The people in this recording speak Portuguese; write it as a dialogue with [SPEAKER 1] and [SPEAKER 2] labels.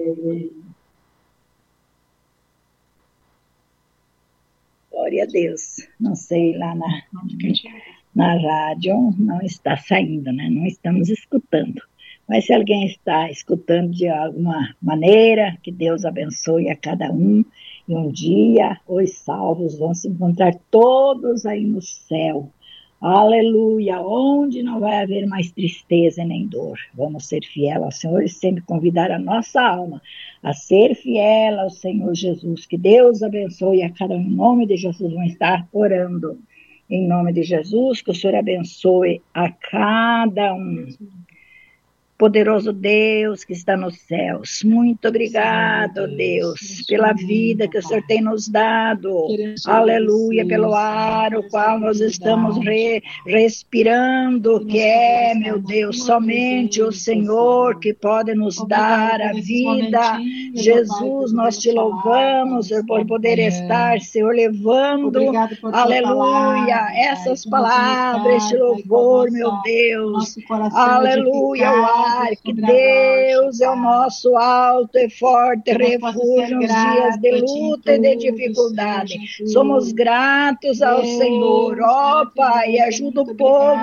[SPEAKER 1] Glória a Deus. Não sei, lá na rádio não está saindo, né? Não estamos escutando. Mas se alguém está escutando de alguma maneira, que Deus abençoe a cada um. E um dia os salvos vão se encontrar todos aí no céu. Aleluia, onde não vai haver mais tristeza nem dor. Vamos ser fiel ao Senhor e sempre convidar a nossa alma a ser fiel ao Senhor Jesus. Que Deus abençoe a cada um. Em nome de Jesus, vão estar orando. Em nome de Jesus, que o Senhor abençoe a cada um. Poderoso Deus que está nos céus, muito obrigado, Deus, pela vida que o Senhor tem nos dado, aleluia, pelo ar o qual nós estamos respirando, que é, meu Deus, somente o Senhor que pode nos dar a vida. Jesus, nós te louvamos, Senhor, por poder estar, Senhor, levando, aleluia, essas palavras, este louvor, meu Deus, aleluia, o que Deus é o nosso alto e forte refúgio nos dias de luta e de dificuldade. Somos gratos ao Senhor. Ó Pai, ajuda o povo